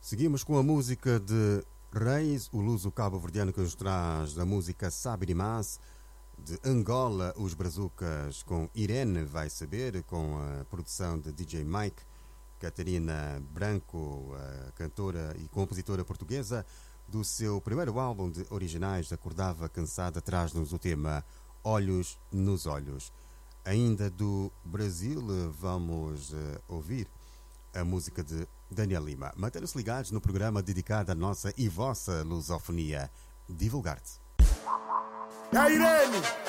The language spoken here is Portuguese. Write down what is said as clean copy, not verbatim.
Seguimos com a música de Reis, o luso cabo-verdiano que nos traz a música Sabe Mas. De Angola, os Brazucas com Irene Vai Saber, com a produção de DJ Mike. Catarina Branco, a cantora e compositora portuguesa, do seu primeiro álbum de originais, Acordava Cansada, traz-nos o tema Olhos nos Olhos. Ainda do Brasil, vamos ouvir a música de Daniel Lima. Mantenham-se ligados no programa dedicado à nossa e vossa lusofonia. Divulgar-te. A Irene!